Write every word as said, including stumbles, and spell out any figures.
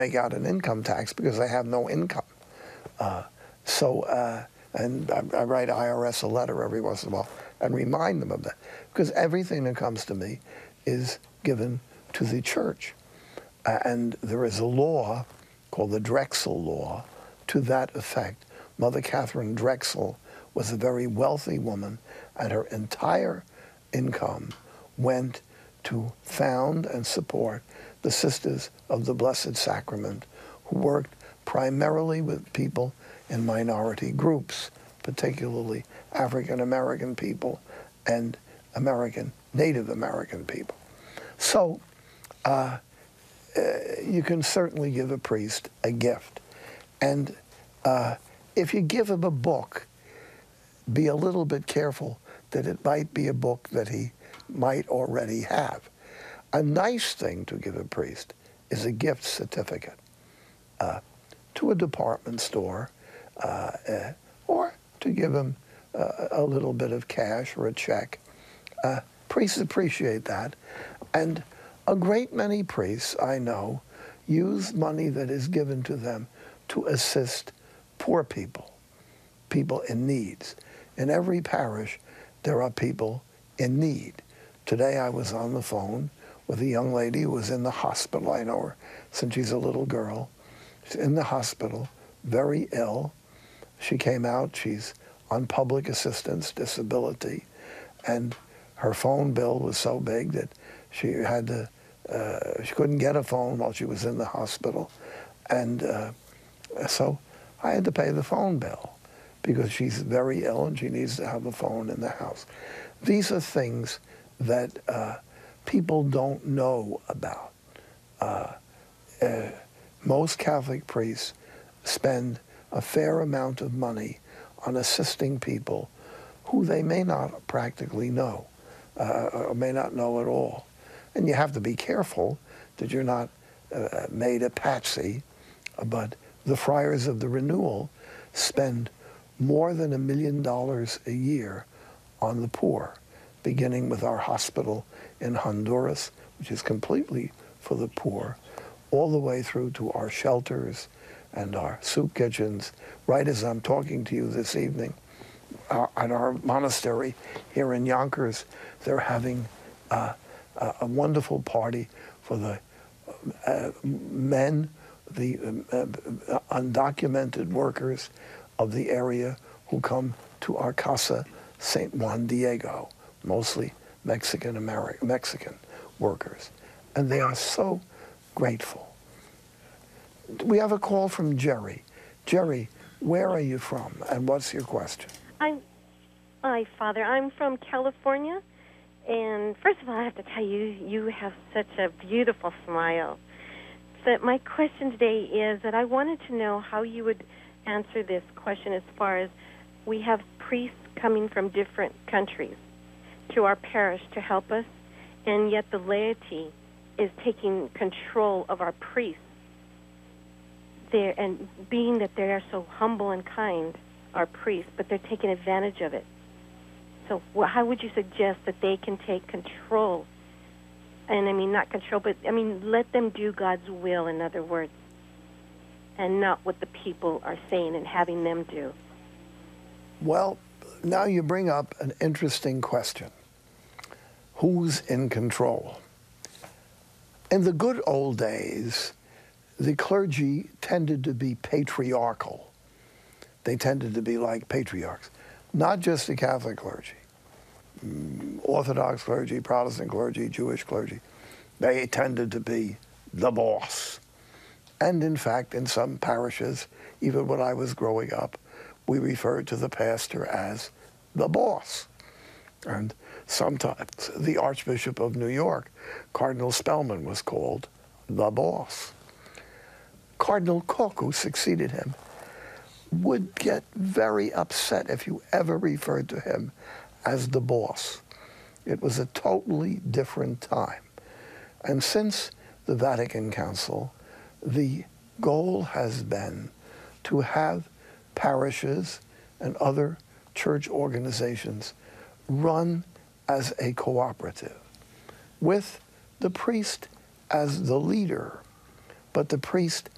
make out an income tax because they have no income. Uh, so, uh, and I, I write I R S a letter every once in a while and remind them of that, because everything that comes to me is given to the church. Uh, and there is a law called the Drexel Law to that effect. Mother Catherine Drexel was a very wealthy woman, and her entire income went to found and support the Sisters of the Blessed Sacrament, who worked primarily with people in minority groups, particularly African American people and American, Native American people. So uh, uh, you can certainly give a priest a gift. And uh, if you give him a book, be a little bit careful that it might be a book that he might already have. A nice thing to give a priest is a gift certificate uh, to a department store, uh, uh, or to give him uh, a little bit of cash or a check. Uh, priests appreciate that. And a great many priests I know use money that is given to them to assist poor people, people in needs. In every parish, there are people in need. Today I was on the phone with a young lady who was in the hospital. I know her since she's a little girl. She's in the hospital, very ill. She came out, she's on public assistance disability, and her phone bill was so big that she had to, uh, she couldn't get a phone while she was in the hospital. And uh, so I had to pay the phone bill because she's very ill and she needs to have a phone in the house. These are things that uh, people don't know about. Uh, uh, most Catholic priests spend a fair amount of money on assisting people who they may not practically know, uh, or may not know at all. And you have to be careful that you're not uh, made a patsy, but the Friars of the Renewal spend more than a million dollars a year on the poor, beginning with our hospital in Honduras, which is completely for the poor, all the way through to our shelters and our soup kitchens. Right as I'm talking to you this evening, uh, at our monastery here in Yonkers, they're having uh, a, a wonderful party for the uh, men, the uh, undocumented workers of the area who come to our Casa Saint Juan Diego, mostly Mexican American Mexican workers, and they are so grateful. We have a call from Jerry. Jerry, where are you from, and what's your question? I'm, hi, Father. I'm from California, and first of all, I have to tell you, you have such a beautiful smile. So my question today is that I wanted to know how you would answer this question as far as we have priests coming from different countries to our parish to help us, and yet the laity is taking control of our priests. They're, and being that they are so humble and kind, our priests, but they're taking advantage of it. So well, how would you suggest that they can take control? And I mean, not control, but I mean, let them do God's will, in other words, and not what the people are saying and having them do. Well, now you bring up an interesting question. Who's in control? In the good old days, the clergy tended to be patriarchal. They tended to be like patriarchs, not just the Catholic clergy. Orthodox clergy, Protestant clergy, Jewish clergy, they tended to be the boss. And in fact, in some parishes, even when I was growing up, we referred to the pastor as the boss. And sometimes the Archbishop of New York, Cardinal Spellman, was called the boss. Cardinal Cook, who succeeded him, would get very upset if you ever referred to him as the boss. It was a totally different time. And since the Vatican Council, the goal has been to have parishes and other church organizations run as a cooperative, with the priest as the leader, but the priest